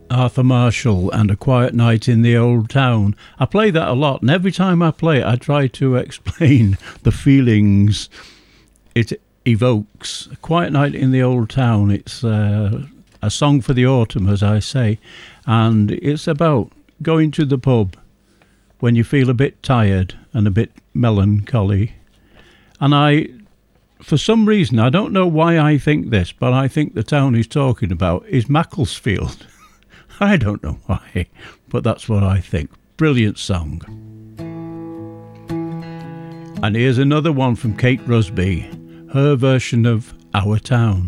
Arthur Marshall and A Quiet Night in the Old Town. I play that a lot, and every time I play it, I try to explain the feelings it evokes. A Quiet Night in the Old Town, it's a song for the autumn, as I say, and it's about going to the pub when you feel a bit tired and a bit melancholy. And for some reason, I don't know why I think this, but I think the town he's talking about is Macclesfield. I don't know why, but that's what I think. Brilliant song. And here's another one from Kate Rusby, her version of Our Town.